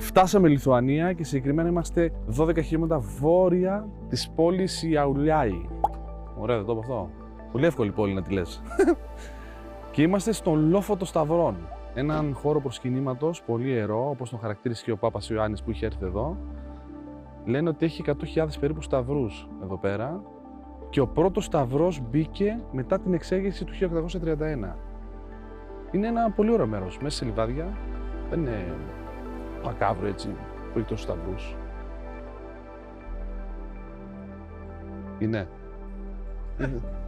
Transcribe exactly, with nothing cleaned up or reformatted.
Φτάσαμε Λιθουανία και συγκεκριμένα είμαστε δώδεκα χιλιόμετρα βόρεια της πόλης Ιαουλιάι. Ωραία, δεν το είπα αυτό. Πολύ εύκολη πόλη να τη λες. Και είμαστε στον Λόφο των Σταυρών. Έναν χώρο προσκυνήματος πολύ ιερό, όπως τον χαρακτήρισε και ο Πάπας Ιωάννης που είχε έρθει εδώ. Λένε ότι έχει εκατό χιλιάδες περίπου σταυρούς εδώ πέρα. Και ο πρώτος σταυρός μπήκε μετά την εξέγερση του χίλια οκτακόσια τριάντα ένα. Είναι ένα πολύ ωραίο μέρος, μέσα σε λιβάδια. Δεν είναι μακάβρο έτσι, που έχει τόσους σταυρούς. Είναι.